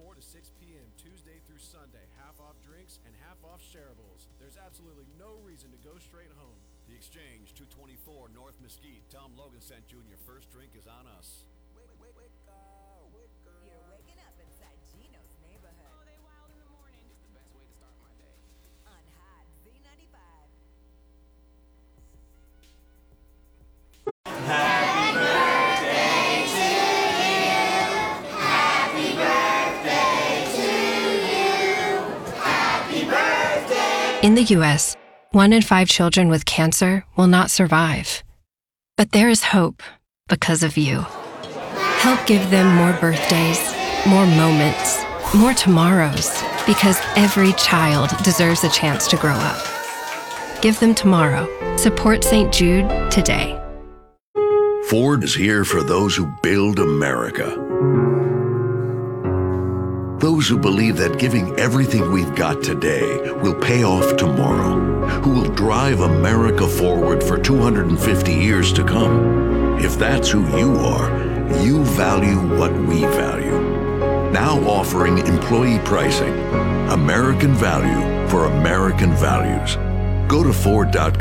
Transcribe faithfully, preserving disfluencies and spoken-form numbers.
four to six p.m. Tuesday through Sunday. Half off drinks and half off shareables. There's absolutely no reason to go straight home. The Exchange, two twenty-four North Mesquite. Tom Logan sent Junior. First drink is on us. Wake, wake, wake up, wake up. You're waking up inside Gino's neighborhood. Oh, they wild in the morning. It's the best way to start my day. On Hot Z ninety-five. Happy birthday to you. Happy birthday to you. Happy birthday. In the U S, one in five children with cancer will not survive. But there is hope because of you. Help give them more birthdays, more moments, more tomorrows, because every child deserves a chance to grow up. Give them tomorrow. Support Saint Jude today. Ford is here for those who build America. Those who believe that giving everything we've got today will pay off tomorrow. Who will drive America forward for two hundred fifty years to come. If that's who you are, you value what we value. Now offering employee pricing. American value for American values. Go to Ford dot com.